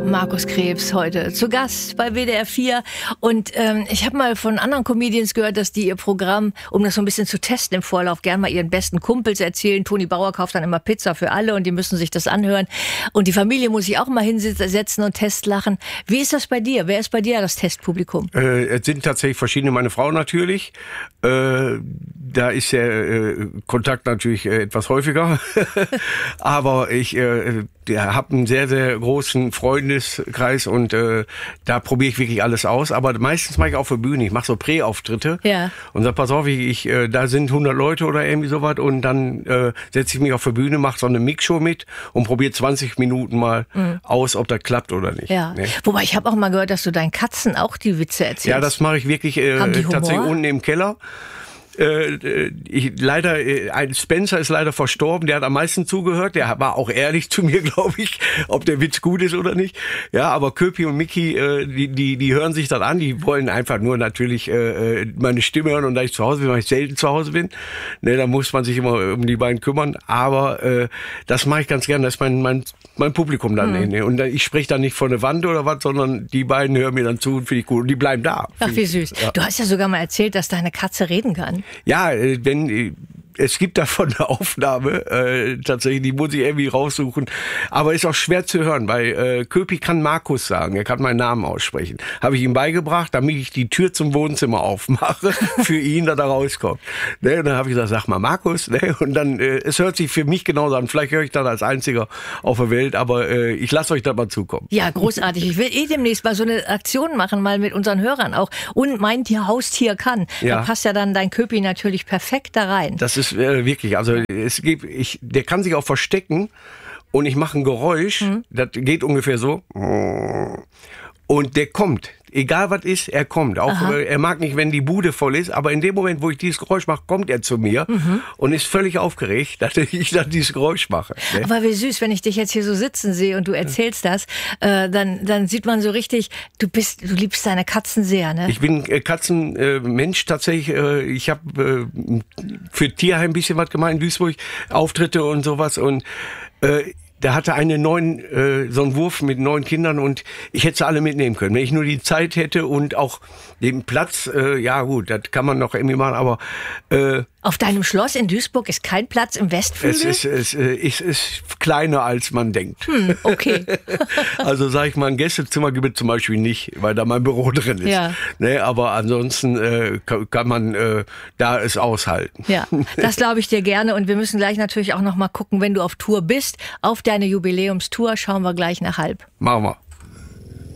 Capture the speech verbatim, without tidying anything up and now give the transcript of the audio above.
Markus Krebs heute zu Gast bei W D R vier. Und ähm, ich habe mal von anderen Comedians gehört, dass die ihr Programm, um das so ein bisschen zu testen im Vorlauf, gern mal ihren besten Kumpels erzählen. Toni Bauer kauft dann immer Pizza für alle und die müssen sich das anhören. Und die Familie muss sich auch mal hinsetzen und testlachen. Wie ist das bei dir? Wer ist bei dir das Testpublikum? Äh, es sind tatsächlich verschiedene. Meine Frau natürlich. Äh, da ist der äh, Kontakt natürlich äh, etwas häufiger. Aber ich äh, habe einen sehr, sehr großen Freundeskreis und äh, da probiere ich wirklich alles aus. Aber meistens mache ich auch für Bühne. Ich mache so Prä-Auftritte ja. und sag, pass auf, ich, ich, äh, da sind hundert Leute oder irgendwie sowas und dann äh, setze ich mich auf die Bühne, mache so eine Mixshow mit und probiere zwanzig Minuten mal mhm. aus, ob das klappt oder nicht. Ja. Nee. Wobei ich habe auch mal gehört, dass du deinen Katzen auch die Witze erzählst. Ja, das mache ich wirklich äh, tatsächlich unten im Keller. Äh, ich, leider, ein Spencer ist leider verstorben, der hat am meisten zugehört, der war auch ehrlich zu mir, glaube ich, ob der Witz gut ist oder nicht. Ja, aber Köpi und Micky, äh, die, die, die hören sich dann an, die wollen einfach nur natürlich äh, meine Stimme hören und da ich zu Hause bin, weil ich selten zu Hause bin, ne, da muss man sich immer um die beiden kümmern, aber äh, das mache ich ganz gerne, das ist mein, mein, mein Publikum dann. Mhm. Ne? Und ich spreche dann nicht von der Wand oder was, sondern die beiden hören mir dann zu und finde ich gut und die bleiben da. Ach, wie süß. Ja. Du hast ja sogar mal erzählt, dass deine Katze reden kann. Ja, wenn es gibt davon eine Aufnahme, äh, tatsächlich, die muss ich irgendwie raussuchen, aber ist auch schwer zu hören, weil äh, Köpi kann Markus sagen, er kann meinen Namen aussprechen. Habe ich ihm beigebracht, damit ich die Tür zum Wohnzimmer aufmache, für ihn, dass er rauskommt. Ne, und dann habe ich gesagt, sag mal Markus, ne, und dann, äh, es hört sich für mich genauso an, vielleicht höre ich dann als Einziger auf der Welt, aber äh, ich lasse euch da mal zukommen. Ja, großartig. Ich will eh demnächst mal so eine Aktion machen, mal mit unseren Hörern auch. Und mein Tier, Haustier kann. Ja. Da passt ja dann dein Köpi natürlich perfekt da rein. Das ist äh, wirklich, also es gibt, ich, der kann sich auch verstecken und ich mache ein Geräusch, mhm. das geht ungefähr so und der kommt. Egal was ist, er kommt. Auch äh, er mag nicht, wenn die Bude voll ist, aber in dem Moment, wo ich dieses Geräusch mache, kommt er zu mir mhm. und ist völlig aufgeregt, dass ich dann dieses Geräusch mache. Ne? Aber wie süß, wenn ich dich jetzt hier so sitzen sehe und du erzählst das, äh, dann, dann sieht man so richtig, du bist, du liebst deine Katzen sehr, ne? Ich bin äh, Katzenmensch äh, tatsächlich. Äh, ich habe äh, für Tierheim ein bisschen was gemacht in Duisburg, Auftritte und sowas und äh, da hatte eine neun, äh, so einen Wurf mit neun Kindern und ich hätte sie alle mitnehmen können. Wenn ich nur die Zeit hätte und auch den Platz, äh, ja gut, das kann man noch irgendwie machen, aber... Äh, Auf deinem Schloss in Duisburg ist kein Platz im Westflügel? Es ist, es, es ist kleiner, als man denkt. Hm, okay. Also sag ich mal, ein Gästezimmer gibt es zum Beispiel nicht, weil da mein Büro drin ist. Ja. Ne, aber ansonsten äh, kann man äh, da es aushalten. Ja, das glaube ich dir gerne und wir müssen gleich natürlich auch noch mal gucken, wenn du auf Tour bist, auf deine Jubiläumstour, schauen wir gleich nach halb. Machen wir.